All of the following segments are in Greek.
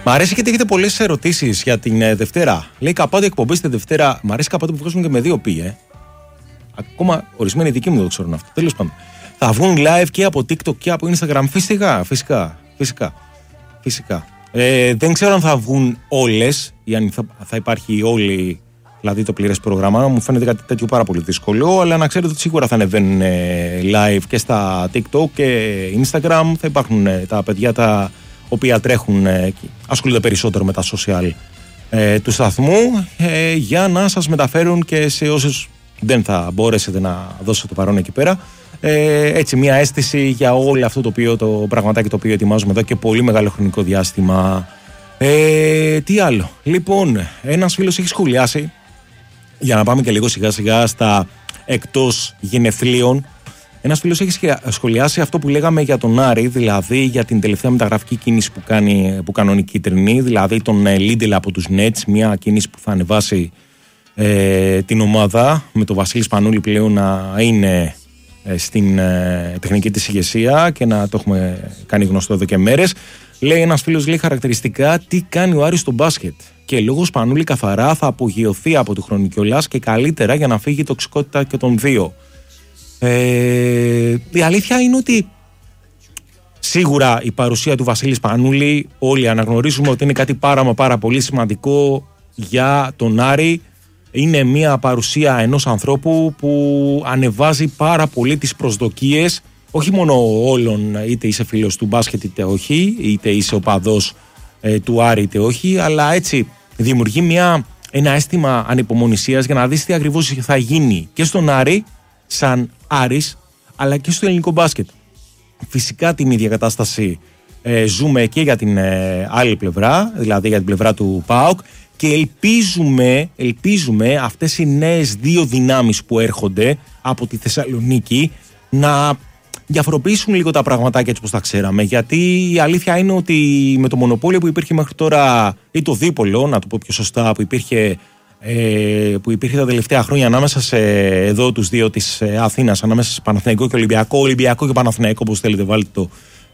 Μ' αρέσει γιατί έχετε πολλές ερωτήσεις για την Δευτέρα. Λέει καπάτε εκπομπή τη Δευτέρα. Μ' αρέσει καπάτε που βγάζουν και με 2 πι, Ακόμα ορισμένοι δικοί μου δεν το ξέρουν αυτό. Τέλος πάντων. Θα βγουν live και από TikTok και από Instagram. Φυσικά. Δεν ξέρω αν θα βγουν όλες ή αν θα υπάρχει όλη, δηλαδή το πλήρες πρόγραμμα. Μου φαίνεται κάτι τέτοιο πάρα πολύ δύσκολο. Αλλά να ξέρετε ότι σίγουρα θα ανεβαίνουν live και στα TikTok και Instagram. Θα υπάρχουν τα παιδιά τα οποία τρέχουν, ασχολούνται περισσότερο με τα social του σταθμού, για να σας μεταφέρουν και σε όσους δεν θα μπορέσετε να δώσετε το παρόν εκεί πέρα, έτσι μια αίσθηση για όλο αυτό το πραγματάκι το οποίο ετοιμάζουμε εδώ και πολύ μεγάλο χρονικό διάστημα. Τι άλλο? Λοιπόν, ένας φίλος έχει σχολιάσει, για να πάμε και λίγο σιγά σιγά στα εκτός γενεθλίων. Ένας φίλος έχει σχολιάσει αυτό που λέγαμε για τον Άρη, δηλαδή για την τελευταία μεταγραφική κίνηση που κάνουν οι κίτρινοι, δηλαδή τον Λίντελ από τους Nets, μια κίνηση που θα ανεβάσει την ομάδα, με τον Βασίλη Σπανούλη πλέον να είναι στην τεχνική της ηγεσία και να το έχουμε κάνει γνωστό εδώ και μέρες. Λέει ένας φίλος, λέει χαρακτηριστικά τι κάνει ο Άρης στο μπάσκετ, και λόγω Σπανούλη καθαρά θα απογειωθεί από του χρόνου κιόλας και καλύτερα για να φύγει η τοξικότητα και των δύο. Η αλήθεια είναι ότι σίγουρα η παρουσία του Βασίλη Σπανούλη όλοι αναγνωρίζουμε ότι είναι κάτι πάρα πολύ σημαντικό για τον Άρη. Είναι μια παρουσία ενός ανθρώπου που ανεβάζει πάρα πολύ τις προσδοκίες, όχι μόνο όλων, είτε είσαι φίλος του μπάσκετ είτε όχι, είτε είσαι οπαδός του Άρη είτε όχι, αλλά έτσι δημιουργεί ένα αίσθημα ανυπομονησίας για να δεις τι ακριβώς θα γίνει και στον Άρη σαν Άρης, αλλά και στο ελληνικό μπάσκετ. Φυσικά την ίδια κατάσταση ζούμε και για την άλλη πλευρά, δηλαδή για την πλευρά του ΠΑΟΚ, και ελπίζουμε αυτές οι νέες δύο δυνάμεις που έρχονται από τη Θεσσαλονίκη να διαφοροποιήσουν λίγο τα πραγματάκια έτσι όπως τα ξέραμε, γιατί η αλήθεια είναι ότι με το μονοπόλιο που υπήρχε μέχρι τώρα, ή το δίπολο, να το πω πιο σωστά, που υπήρχε τα τελευταία χρόνια ανάμεσα σε εδώ τους δύο της Αθήνας, ανάμεσα σε Παναθηναϊκό και Ολυμπιακό και Παναθηναϊκό, όπως θέλετε βάλτε το,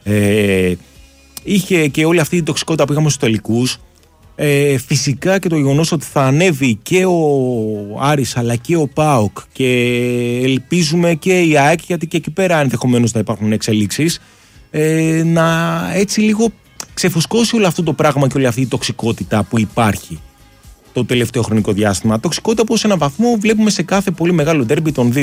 είχε και όλη αυτή η τοξικότητα που είχαμε στους τελικούς. Φυσικά και το γεγονός ότι θα ανέβει και ο Άρης αλλά και ο ΠΑΟΚ, και ελπίζουμε και η ΑΕΚ, γιατί και εκεί πέρα ενδεχομένως να υπάρχουν εξελίξεις, να έτσι λίγο ξεφουσκώσει όλο αυτό το πράγμα και όλη αυτή η τοξικότητα που υπάρχει το τελευταίο χρονικό διάστημα. Τοξικότητα που σε έναν βαθμό βλέπουμε σε κάθε πολύ μεγάλο ντέρμπι των δύο.